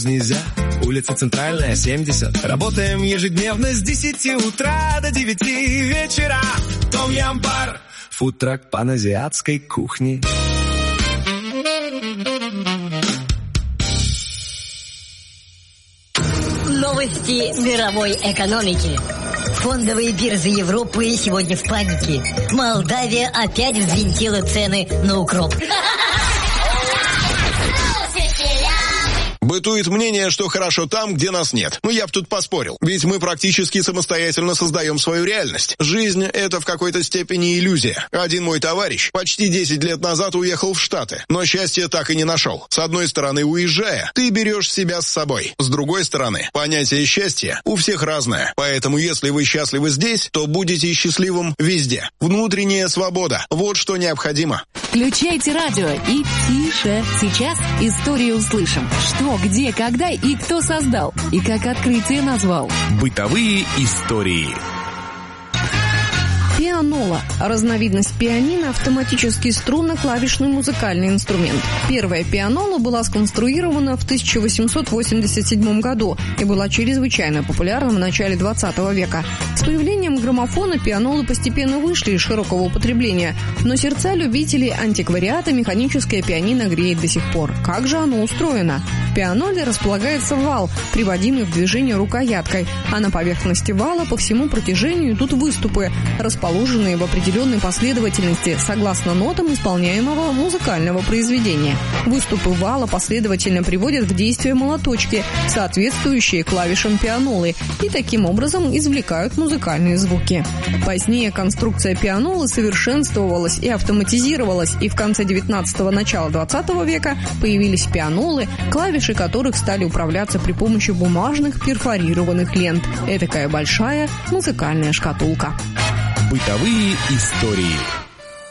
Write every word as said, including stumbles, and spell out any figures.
Нельзя. Улица Центральная, семьдесят. Работаем ежедневно с десяти утра до девяти вечера. Том-ям-бар. Фудтрак паназиатской кухни. Новости мировой экономики. Фондовые биржи Европы сегодня в панике. Молдавия опять взвинтила цены на укроп. Бытует мнение, что хорошо там, где нас нет. Ну, я б тут поспорил. Ведь мы практически самостоятельно создаем свою реальность. Жизнь — это в какой-то степени иллюзия. Один мой товарищ почти десять лет назад уехал в Штаты, но счастья так и не нашел. С одной стороны, уезжая, ты берешь себя с собой. С другой стороны, понятие счастья у всех разное. Поэтому, если вы счастливы здесь, то будете счастливым везде. Внутренняя свобода — вот что необходимо. Включайте радио и тише. Сейчас историю услышим. Что, где, когда и кто создал, и как открытие назвал. Бытовые истории. Пианола – разновидность пианино, автоматический струнно-клавишный музыкальный инструмент. Первая пианола была сконструирована в тысяча восемьсот восемьдесят седьмом году и была чрезвычайно популярна в начале двадцатого века. С появлением граммофона пианолы постепенно вышли из широкого употребления, но сердца любителей антиквариата механическое пианино греет до сих пор. Как же оно устроено? В пианоле располагается вал, приводимый в движение рукояткой, а на поверхности вала по всему протяжению идут выступы, расположенные в определенной последовательности согласно нотам исполняемого музыкального произведения. Выступы вала последовательно приводят в действие молоточки, соответствующие клавишам пианолы, и таким образом извлекают музыкальные звуки. Позднее конструкция пианолы совершенствовалась и автоматизировалась, и в конце девятнадцатого – начала двадцатого века появились пианолы, клавиши которых стали управляться при помощи бумажных перфорированных лент. Этакая большая музыкальная шкатулка. Бытовые истории.